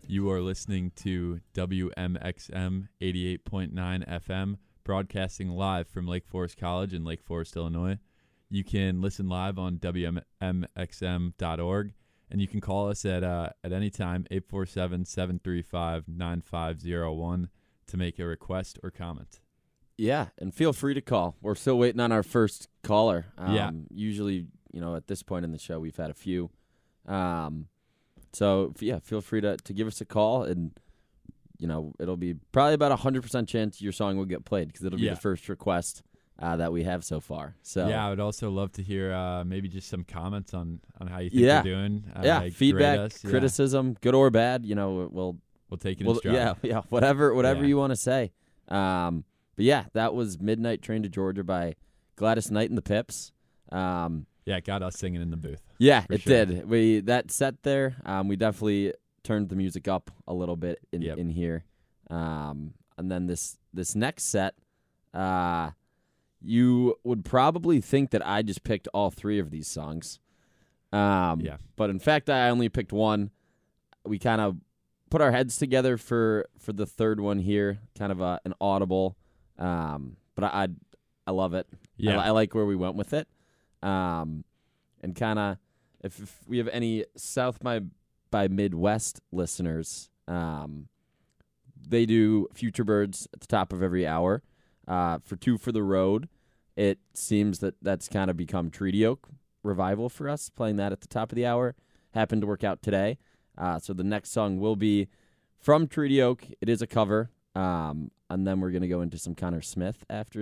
You are listening to WMXM 88.9 FM, broadcasting live from Lake Forest College in Lake Forest, Illinois. You can listen live on WMXM.org, and you can call us at any time, 847-735-9501, to make a request or comment. Yeah, and feel free to call. We're still waiting on our first caller. Usually, at this point in the show, we've had a few. So, feel free to give us a call, and, it'll be probably about 100% chance your song will get played because it'll be the first request that we have so far. So I would also love to hear maybe just some comments on how you think we're doing. Feedback, criticism, good or bad, we'll take it in stride. Yeah, whatever you want to say. But that was Midnight Train to Georgia by Gladys Knight and the Pips. It got us singing in the booth. Yeah, it did. That set there, we definitely turned the music up a little bit in here. And then this next set, you would probably think that I just picked all three of these songs. But in fact, I only picked one. We kind of put our heads together for the third one here, kind of an audible. But I love it. Yeah. I like where we went with it. And kind of, if we have any South by Midwest listeners, they do Future Birds at the top of every hour. For Two for the Road, it seems that's kind of become Treaty Oak revival for us, playing that at the top of the hour. Happened to work out today. So the next song will be from Treaty Oak. It is a cover. And then we're going to go into some Connor Smith after